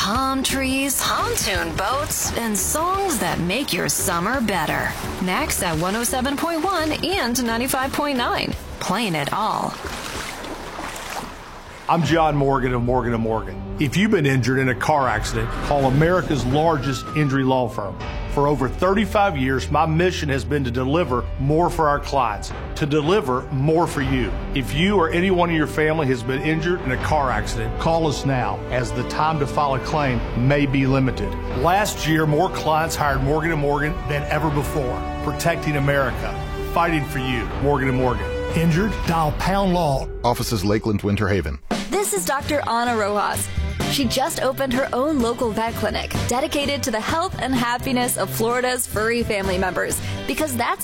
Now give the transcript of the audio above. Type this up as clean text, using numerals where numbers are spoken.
palm trees, pontoon boats, and songs that make your summer better. Next at 107.1 and 95.9. Playing it all. I'm John Morgan of Morgan & Morgan. If you've been injured in a car accident, call America's largest injury law firm. For over 35 years, my mission has been to deliver more for our clients, to deliver more for you. If you or anyone in your family has been injured in a car accident, call us now, as the time to file a claim may be limited. Last year, more clients hired Morgan & Morgan than ever before, protecting America, fighting for you. Morgan & Morgan. Injured? Dial pound law. Offices Lakeland, Winter Haven. This is Dr. Ana Rojas. She just opened her own local vet clinic dedicated to the health and happiness of Florida's furry family members, because that's